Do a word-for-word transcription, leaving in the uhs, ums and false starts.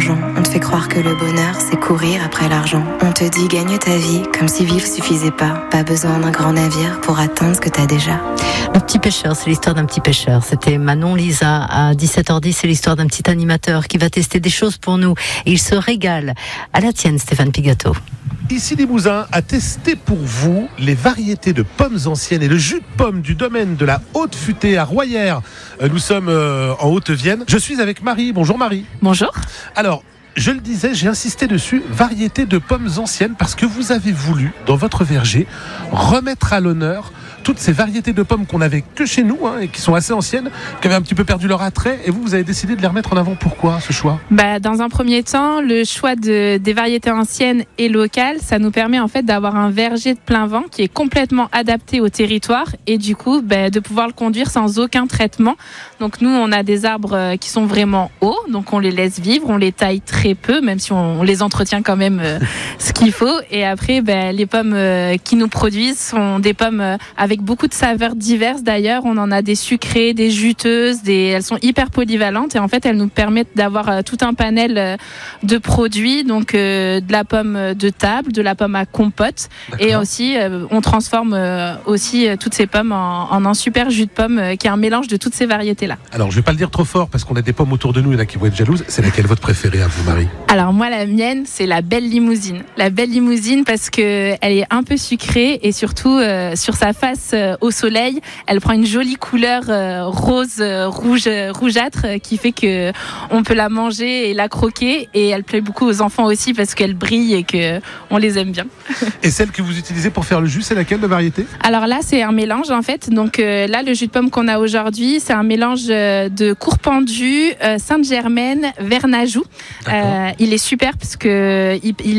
mensongeant. On te fait croire que le bonheur, c'est courir après l'argent. On te dit gagne ta vie, comme si vivre suffisait pas. Pas besoin d'un grand navire pour atteindre ce que t'as déjà. Le petit pêcheur, c'est l'histoire d'un petit pêcheur. C'était Manon Lisa à dix-sept heures dix. C'est l'histoire d'un petit animateur qui va tester des choses pour nous. Et il se régale. À la tienne, Stéphane Pigato. Ici Limousin a testé pour vous les variétés de pommes anciennes et le jus de pomme du domaine de la Haute-Futée à Royères. Nous sommes en Haute-Vienne. Je suis avec Marie. Bonjour Marie. Bonjour. Alors, je le disais, j'ai insisté dessus, variété de pommes anciennes, parce que vous avez voulu, dans votre verger, remettre à l'honneur toutes ces variétés de pommes qu'on n'avait que chez nous, hein, et qui sont assez anciennes, qui avaient un petit peu perdu leur attrait, et vous, vous avez décidé de les remettre en avant. Pourquoi ce choix ? Bah, dans un premier temps, le choix de, des variétés anciennes et locales, ça nous permet en fait d'avoir un verger de plein vent qui est complètement adapté au territoire, et du coup, bah, de pouvoir le conduire sans aucun traitement. Donc nous, on a des arbres qui sont vraiment hauts, donc on les laisse vivre, on les taille très peu, même si on, on les entretient quand même euh, ce qu'il faut. Et après, bah, les pommes euh, qui nous produisent sont des pommes euh, avec beaucoup de saveurs diverses. D'ailleurs, on en a des sucrées, des juteuses, des... elles sont hyper polyvalentes et en fait, elles nous permettent d'avoir euh, tout un panel euh, de produits, donc euh, de la pomme de table, de la pomme à compote. D'accord. Et aussi, euh, on transforme euh, aussi euh, toutes ces pommes en, en un super jus de pomme euh, qui est un mélange de toutes ces variétés-là. Alors, je vais pas le dire trop fort parce qu'on a des pommes autour de nous, il y en a qui vont être jalouses. C'est laquelle votre préférée à vous, Marie ? Alors moi, la mienne, c'est la belle limousine. La belle limousine parce que elle est un peu sucrée et surtout euh, sur sa face euh, au soleil, elle prend une jolie couleur euh, rose, euh, rouge, euh, rougeâtre euh, qui fait que on peut la manger et la croquer, et elle plaît beaucoup aux enfants aussi parce qu'elle brille et que on les aime bien. Et celle que vous utilisez pour faire le jus, c'est laquelle de variété ? Alors là, c'est un mélange en fait. Donc euh, là, le jus de pomme qu'on a aujourd'hui, c'est un mélange euh, de Courpendu, euh, Sainte-Germaine, Vernajou. Euh, il est super parce que il, il